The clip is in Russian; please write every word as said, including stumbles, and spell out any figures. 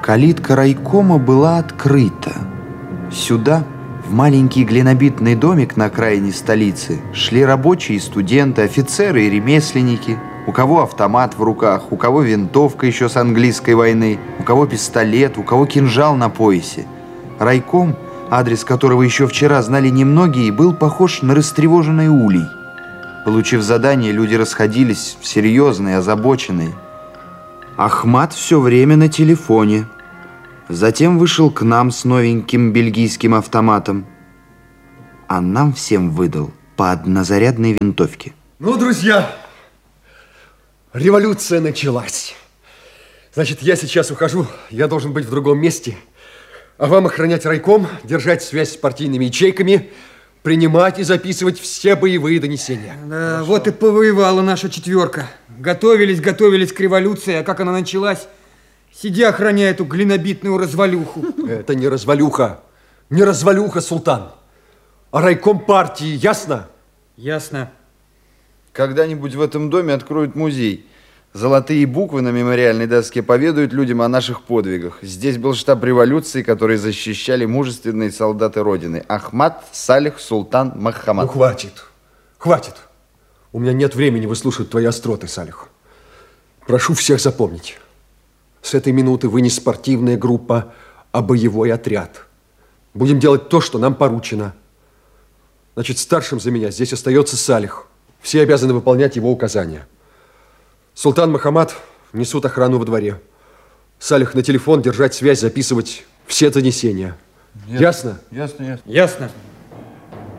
Калитка райкома была открыта. Сюда, в маленький глинобитный домик на окраине столицы, шли рабочие и студенты, офицеры и ремесленники. У кого автомат в руках, у кого винтовка еще с английской войны, у кого пистолет, у кого кинжал на поясе. Райком, адрес которого еще вчера знали немногие, был похож на растревоженный улей. Получив задание, люди расходились, серьезные, озабоченные. Ахмат все время на телефоне. Затем вышел к нам с новеньким бельгийским автоматом. А нам всем выдал по однозарядной винтовке. Ну, друзья, революция началась. Значит, я сейчас ухожу, я должен быть в другом месте. А вам охранять райком, держать связь с партийными ячейками, принимать и записывать все боевые донесения. Да, вот и повоевала наша четверка. Готовились, готовились к революции, а как она началась, сиди, охраняй эту глинобитную развалюху. Это не развалюха, не развалюха, Султан, а райком партии, ясно? Ясно. Когда-нибудь в этом доме откроют музей. Золотые буквы на мемориальной доске поведают людям о наших подвигах. Здесь был штаб революции, который защищали мужественные солдаты Родины. Ахмат Салих Султан Мохаммад. Ну, хватит, хватит. У меня нет времени выслушивать твои остроты, Салих. Прошу всех запомнить. С этой минуты вы не спортивная группа, а боевой отряд. Будем делать то, что нам поручено. Значит, старшим за меня здесь остается Салих. Все обязаны выполнять его указания. Султан Мохаммад несут охрану во дворе. Салих на телефон, держать связь, записывать все донесения. Ясно? Ясно, ясно. Ясно.